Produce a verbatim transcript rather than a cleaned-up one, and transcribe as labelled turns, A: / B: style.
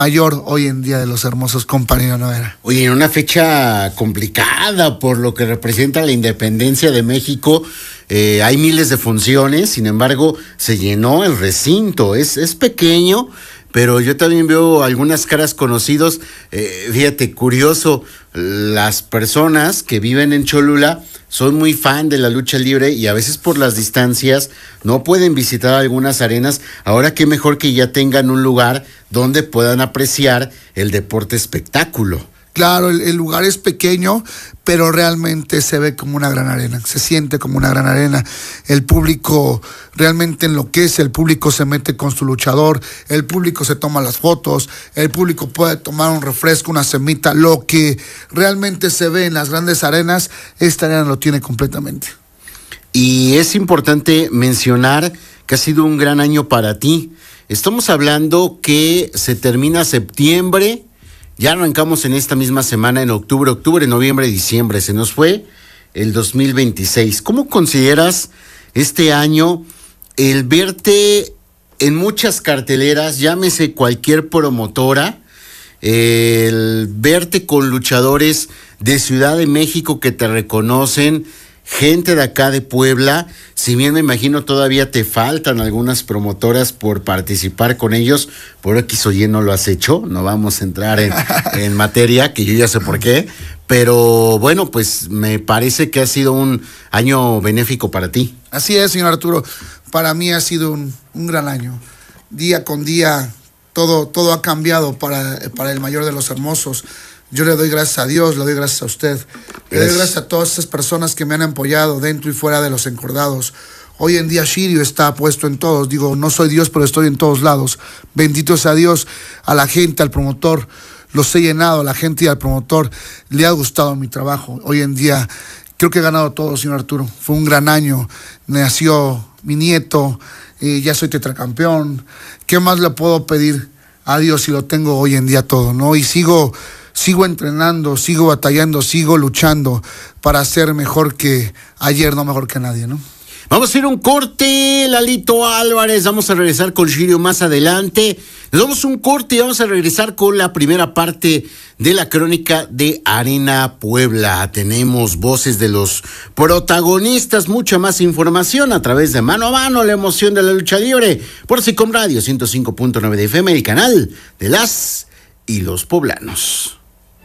A: mayor hoy en día de los hermosos, compañero Noguera.
B: Oye, en una fecha complicada por lo que representa la independencia de México, eh, hay miles de funciones, sin embargo, se llenó el recinto, es, es pequeño, pero yo también veo algunas caras conocidos. Eh, fíjate, curioso, las personas que viven en Cholula son muy fan de la lucha libre y a veces por las distancias no pueden visitar algunas arenas. Ahora qué mejor que ya tengan un lugar donde puedan apreciar el deporte espectáculo.
A: Claro, el, el lugar es pequeño, pero realmente se ve como una gran arena, se siente como una gran arena. El público realmente enloquece, el público se mete con su luchador, el público se toma las fotos, el público puede tomar un refresco, una semita. Lo que realmente se ve en las grandes arenas, esta arena lo tiene completamente.
B: Y es importante mencionar que ha sido un gran año para ti. Estamos hablando que se termina septiembre. Ya arrancamos en esta misma semana, en octubre, octubre, noviembre, diciembre. Se nos fue el dos mil veintiséis. ¿Cómo consideras este año el verte en muchas carteleras, llámese cualquier promotora, el verte con luchadores de Ciudad de México que te reconocen, gente de acá de Puebla? Si bien me imagino todavía te faltan algunas promotoras por participar con ellos, por X o Y no lo has hecho, no vamos a entrar en, en materia, que yo ya sé por qué, pero bueno, pues me parece que ha sido un año benéfico para ti.
A: Así es, señor Arturo, para mí ha sido un, un gran año. Día con día todo, todo ha cambiado para, para el mayor de los hermosos. Yo le doy gracias a Dios, le doy gracias a usted, le doy gracias a todas esas personas que me han apoyado dentro y fuera de los encordados. Hoy en día Shirio está puesto en todos, digo, no soy Dios, pero estoy en todos lados. Bendito sea Dios, a la gente, al promotor, los he llenado, a la gente y al promotor le ha gustado mi trabajo. Hoy en día creo que he ganado todo, señor Arturo. Fue un gran año, nació mi nieto, eh, ya soy tetracampeón. ¿Qué más le puedo pedir a Dios si lo tengo hoy en día todo, no? Y sigo... Sigo entrenando, sigo batallando, sigo luchando para ser mejor que ayer, no mejor que nadie, ¿no?
B: Vamos a hacer un corte, Lalito Álvarez, vamos a regresar con Shirio más adelante. Nos damos un corte y vamos a regresar con la primera parte de la crónica de Arena Puebla. Tenemos voces de los protagonistas, mucha más información a través de Mano a Mano, la emoción de la lucha libre, por SICOM Radio ciento cinco punto nueve de F M, el canal de las y los poblanos.